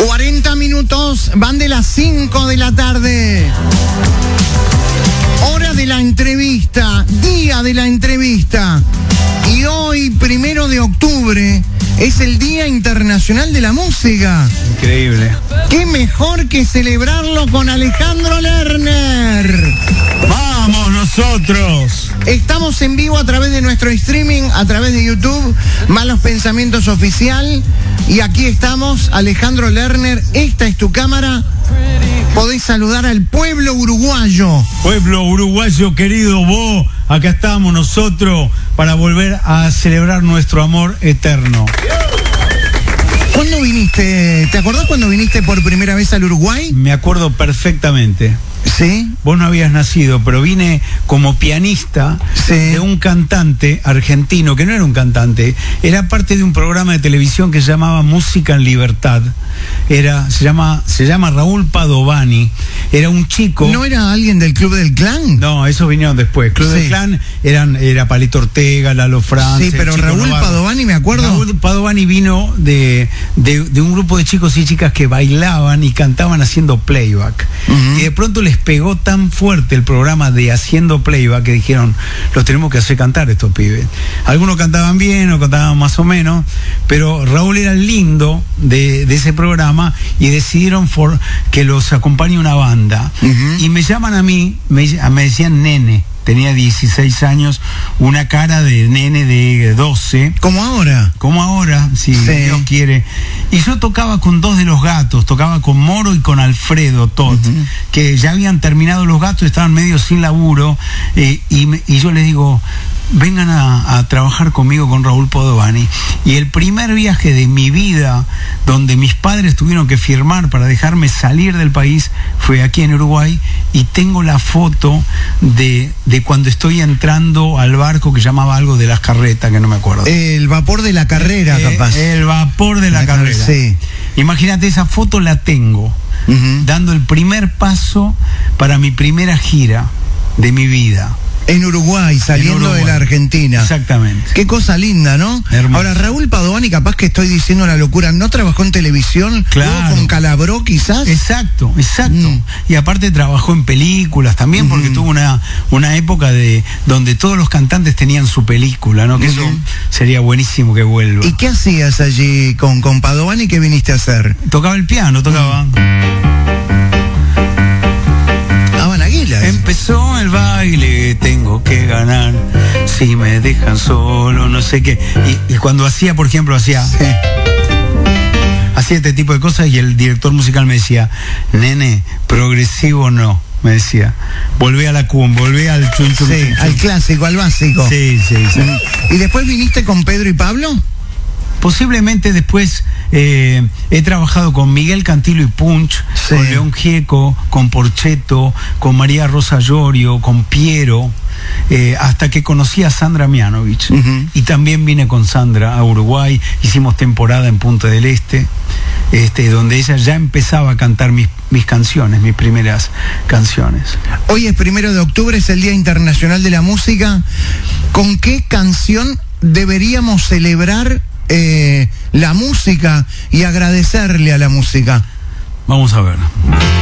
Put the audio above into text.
40 minutos, van de las 5 de la tarde. Hora de la entrevista, día de la entrevista. Y hoy, 1 de octubre, es el Día Internacional de la Música. Increíble. ¿Qué mejor que celebrarlo con Alejandro Lerner? ¡Vamos nosotros! Estamos en vivo a través de nuestro streaming, a través de YouTube, Malos Pensamientos Oficial. Y aquí estamos, Alejandro Lerner, esta es tu cámara. Podés saludar al pueblo uruguayo. Pueblo uruguayo querido, vos, acá estamos nosotros para volver a celebrar nuestro amor eterno. ¿Cuándo viniste? ¿Te acordás cuando viniste por primera vez al Uruguay? Me acuerdo perfectamente. ¿Sí? Vos no habías nacido, pero vine como pianista de un cantante argentino, que no era un cantante, era parte de un programa de televisión que se llamaba Música en Libertad. Se llama Raúl Padovani. Era un chico. ¿No era alguien del Club del Clan? No, esos vinieron después. Club del Clan era Palito Ortega, Lalo Francis. Sí, pero Raúl Padovani, me acuerdo. Raúl Padovani vino de un grupo de chicos y chicas que bailaban y cantaban haciendo playback. Y de pronto les pegó tan fuerte el programa de haciendo playback que dijeron, los tenemos que hacer cantar estos pibes. Algunos cantaban bien o cantaban más o menos, pero Raúl era el lindo de ese programa y decidieron que los acompañe una banda. Y me llaman a mí, me decían nene. Tenía 16 años, una cara de nene de 12. ¿Como ahora? Como ahora, si Dios quiere. Y yo tocaba con dos de los Gatos, tocaba con Moro y con Alfredo Tot, que ya habían terminado los Gatos, estaban medio sin laburo, y yo les digo, vengan a trabajar conmigo con Raúl Padovani. Y el primer viaje de mi vida, donde mis padres tuvieron que firmar para dejarme salir del país, fue aquí en Uruguay, y tengo la foto de cuando estoy entrando al barco que llamaba algo de las carretas, que no me acuerdo. El vapor de la carrera, capaz. El vapor de la carrera. Sí. Imagínate, esa foto la tengo, dando el primer paso para mi primera gira de mi vida. En Uruguay, saliendo de la Argentina. Exactamente. Qué cosa linda, ¿no? Hermoso. Ahora, Raúl Padovani, capaz que estoy diciendo una locura, ¿no trabajó en televisión? Claro. ¿Con Calabró, quizás? Exacto. Y aparte trabajó en películas también, porque tuvo una época donde todos los cantantes tenían su película, ¿no? Que eso sería buenísimo que vuelva. ¿Y qué hacías allí con Padovani? ¿Qué viniste a hacer? Tocaba el piano, tocaba. Empezó el baile, tengo que ganar, si me dejan solo, no sé qué. Y cuando hacía, por ejemplo, hacía este tipo de cosas, y el director musical me decía, nene, progresivo no, me decía, volvé a la cumbia, volvé al chun chun. Sí, al clásico, al básico. Sí. ¿Y después viniste con Pedro y Pablo? Posiblemente después he trabajado con Miguel Cantilo y Punch, con León Gieco, con Porchetto, con María Rosa Llorio, con Piero, hasta que conocí a Sandra Mianovich. Y también vine con Sandra a Uruguay, hicimos temporada en Punta del Este, donde ella ya empezaba a cantar mis canciones, mis primeras canciones. Hoy es 1 de octubre, es el Día Internacional de la Música. ¿Con qué canción deberíamos celebrar la música y agradecerle a la música? Vamos a ver.